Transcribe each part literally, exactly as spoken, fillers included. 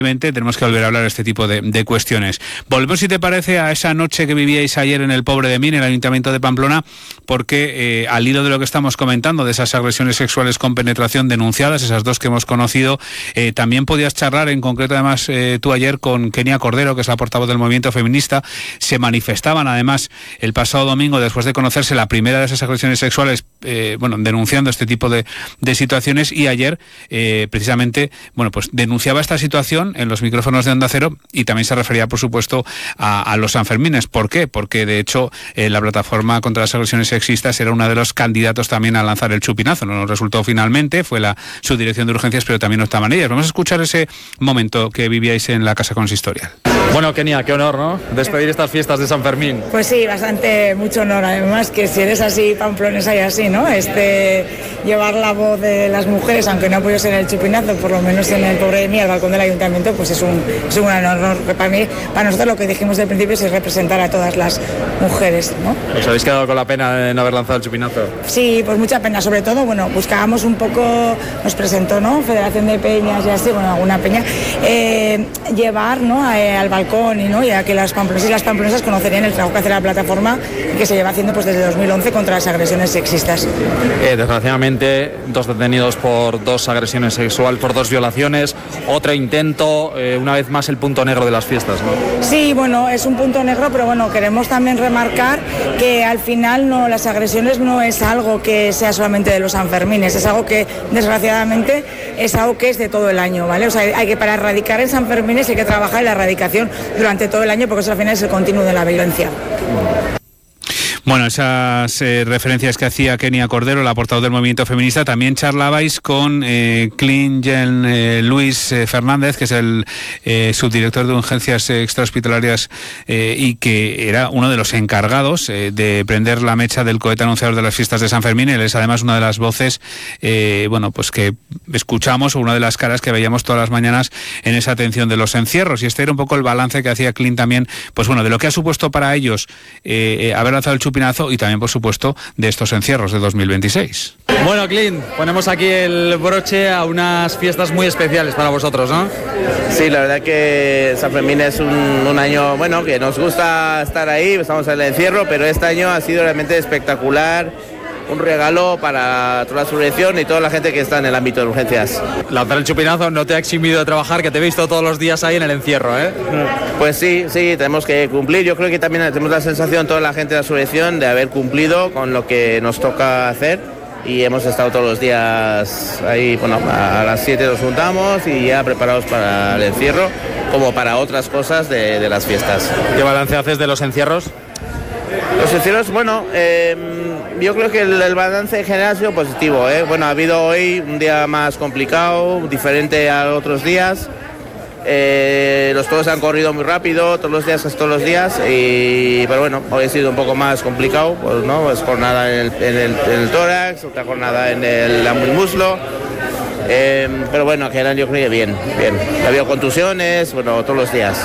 tenemos que volver a hablar de este tipo de, de cuestiones. Volvemos, si te parece, a esa noche que vivíais ayer en el Pobre de Mí, en el Ayuntamiento de Pamplona, porque eh, al hilo de lo que estamos comentando, de esas agresiones sexuales con penetración denunciadas, esas dos que hemos conocido, eh, también podías charlar, en concreto además eh, tú ayer, con Kenia Cordero, que es la portavoz del movimiento feminista. Se manifestaban además el pasado domingo, después de conocerse la primera de esas agresiones sexuales, eh, bueno, denunciando este tipo de, de situaciones, y ayer eh, precisamente, bueno, pues denunciaba esta situación en los micrófonos de Onda Cero, y también se refería, por supuesto, a, a los Sanfermines. ¿Por qué? Porque, de hecho, eh, la plataforma contra las agresiones sexistas era uno de los candidatos también a lanzar el chupinazo. No nos resultó finalmente, fue la subdirección de urgencias, pero también no estaban ellas. Vamos a escuchar ese momento que vivíais en la Casa Consistorial. Bueno, Kenia, qué honor, ¿no?, despedir estas fiestas de San Fermín. Pues sí, bastante, mucho honor. Además, que si eres así pamplonesa y así, ¿no?, este, llevar la voz de las mujeres, aunque no apoyes en el chupinazo, por lo menos en el Pobre de Mí, al balcón del ayuntamiento, pues es un, es un gran honor. Para mí, para nosotros, lo que dijimos del principio es representar a todas las mujeres, ¿no? ¿Os habéis quedado con la pena de no haber lanzado el chupinazo? Sí, pues mucha pena. Sobre todo, bueno, buscábamos un poco, nos presentó, ¿no?, Federación de Peñas y así, bueno, alguna peña, eh, llevar, ¿no?, a, eh, al balcón, y no, ya que las pamplonesas y las pamplonesas conocerían el trabajo que hace la plataforma y que se lleva haciendo pues desde dos mil once contra las agresiones sexistas. Eh, desgraciadamente, dos detenidos por dos agresiones sexuales, por dos violaciones, otro intento, eh, una vez más el punto negro de las fiestas, ¿no? Sí, bueno, es un punto negro, pero bueno, queremos también remarcar que al final no, las agresiones no es algo que sea solamente de los Sanfermines, es algo que desgraciadamente es algo que es de todo el año, ¿vale? O sea, hay que, para erradicar en Sanfermines hay que trabajar en la erradicación durante todo el año, porque eso al final es el continuo de la violencia. Bueno, esas eh, referencias que hacía Kenia Cordero, la portavoz del movimiento feminista. También charlabais con eh, Clint Jean eh, Luis eh, Fernández, que es el eh, subdirector de urgencias extrahospitalarias eh, y que era uno de los encargados eh, de prender la mecha del cohete anunciador de las fiestas de San Fermín. Él es además una de las voces, eh, bueno, pues que escuchamos, o una de las caras que veíamos todas las mañanas en esa atención de los encierros. Y este era un poco el balance que hacía Clint también, pues bueno, de lo que ha supuesto para ellos eh, eh, haber lanzado el chupinazo, y también, por supuesto, de estos encierros de dos mil veintiséis. Bueno, Clint, ponemos aquí el broche a unas fiestas muy especiales para vosotros, ¿no? Sí, la verdad que San Fermín es un, un año, bueno, que nos gusta estar ahí, estamos en el encierro, pero este año ha sido realmente espectacular. Un regalo para toda la subvención y toda la gente que está en el ámbito de urgencias. Lanzar el chupinazo no te ha eximido de trabajar, que te he visto todos los días ahí en el encierro, ¿eh? Pues sí, sí, tenemos que cumplir. Yo creo que también tenemos la sensación, toda la gente de la subvención, de haber cumplido con lo que nos toca hacer. Y hemos estado todos los días ahí, bueno, a las siete nos juntamos y ya preparados para el encierro, como para otras cosas de, de las fiestas. ¿Qué balance haces de los encierros? Los encierros, bueno, eh, yo creo que el, el balance en general ha sido positivo, ¿eh? Bueno, ha habido hoy un día más complicado, diferente a otros días. Eh, los toros han corrido muy rápido, todos los días, todos los días, y, pero bueno, hoy ha sido un poco más complicado, pues, ¿no? Pues jornada en el, en, el, en el tórax, otra jornada en el, el muslo. Eh, pero bueno, en general yo creo que bien, bien. Ha habido contusiones, bueno, todos los días.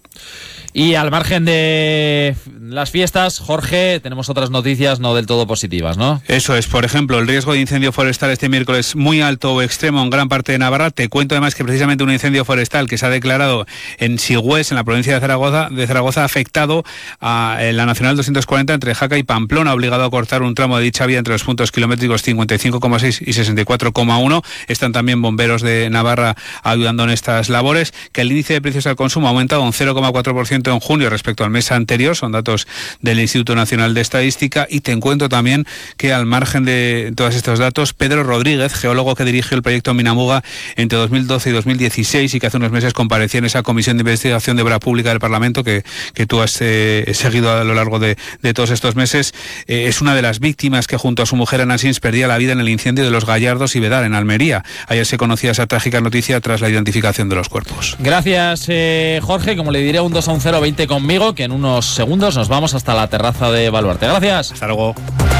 Y al margen de las fiestas, Jorge, tenemos otras noticias no del todo positivas, ¿no? Eso es, por ejemplo, el riesgo de incendio forestal este miércoles muy alto o extremo en gran parte de Navarra. Te cuento además que precisamente un incendio forestal que se ha declarado en Sigüés, en la provincia de Zaragoza, de Zaragoza ha afectado a la Nacional doscientos cuarenta entre Jaca y Pamplona, ha obligado a cortar un tramo de dicha vía entre los puntos kilométricos cincuenta y cinco coma seis y sesenta y cuatro coma uno. Están también bomberos de Navarra ayudando en estas labores. Que el índice de precios al consumo ha aumentado un cero coma cuatro por ciento en junio respecto al mes anterior, son datos del Instituto Nacional de Estadística. Y te encuentro también que, al margen de todos estos datos, Pedro Rodríguez, geólogo que dirigió el proyecto Minamuga entre dos mil doce y dos mil dieciséis y que hace unos meses comparecía en esa comisión de investigación de obra pública del Parlamento que, que tú has eh, seguido a lo largo de, de todos estos meses, eh, es una de las víctimas que junto a su mujer Ana Sins perdía la vida en el incendio de los Gallardos y Vedar en Almería. Ayer se conocía esa trágica noticia tras la identificación de los cuerpos. Gracias, eh, Jorge. Como le diré, un dos a un cero veinte conmigo, que en unos segundos nos vamos hasta la terraza de Baluarte. Gracias. Hasta luego.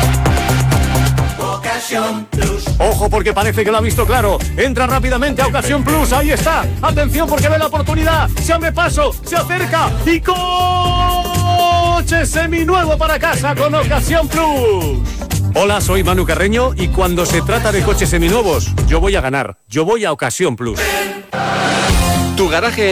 Ojo, porque parece que lo ha visto claro. Entra rápidamente a Ocasión Plus. Ahí está. Atención, porque ve la oportunidad. Se abre paso, se acerca y coche seminuevo para casa con Ocasión Plus. Hola, soy Manu Carreño y cuando se trata de coches seminuevos, yo voy a ganar. Yo voy a Ocasión Plus. Tu garaje